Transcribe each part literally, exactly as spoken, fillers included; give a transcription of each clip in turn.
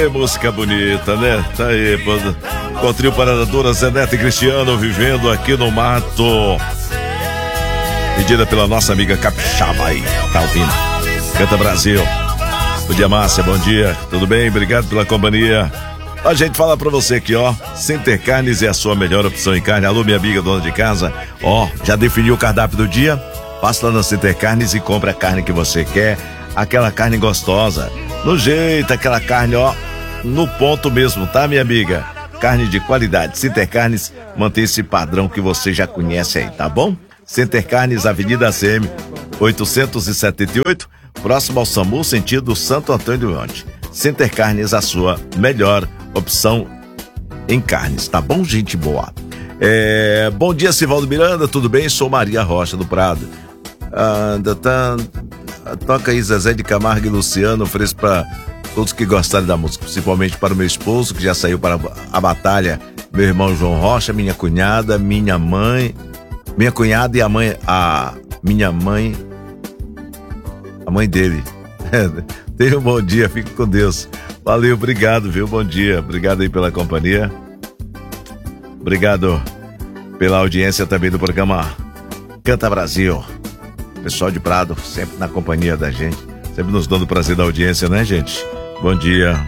Ê, música bonita, né? Tá aí, pô. Com o trio Parada Dura, Zé Neto e Cristiano, vivendo aqui no mato. Pedida pela nossa amiga Capixaba aí, tá ouvindo? Canta Brasil. Bom dia, Márcia, bom dia. Tudo bem? Obrigado pela companhia. A gente fala pra você aqui, ó. Center Carnes é a sua melhor opção em carne. Alô, minha amiga dona de casa. Ó, já definiu o cardápio do dia? Passa lá na Center Carnes e compra a carne que você quer. Aquela carne gostosa. No jeito, aquela carne, ó, no ponto mesmo, tá, minha amiga? Carne de qualidade. Center Carnes mantém esse padrão que você já conhece aí, tá bom? Center Carnes, Avenida A C M, oitocentos e setenta e oito, próximo ao SAMU, sentido Santo Antônio do Monte. Center Carnes, a sua melhor opção em carnes, tá bom, gente boa? É, bom dia, Sivaldo Miranda, tudo bem? Sou Maria Rocha do Prado. Ah, tá, toca aí Zezé de Camargo e Luciano, ofereço para todos que gostarem da música, principalmente para o meu esposo, que já saiu para a batalha, meu irmão João Rocha, minha cunhada, minha mãe, minha cunhada e a mãe, a minha mãe, a mãe dele. Tenha um bom dia, fique com Deus. Valeu, obrigado, viu? Bom dia, obrigado aí pela companhia. Obrigado pela audiência também do programa Canta Brasil. Pessoal de Prado, sempre na companhia da gente, sempre nos dando o prazer da audiência, né, gente? Bom dia.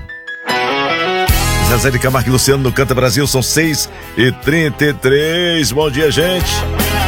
Zezé de Camargo e Luciano no Canta Brasil, são seis e trinta e três. Bom dia, gente.